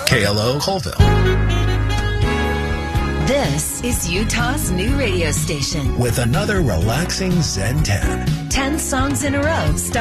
KLO Colville. This is Utah's new radio station. With another relaxing Zen 10. 10 songs in a row.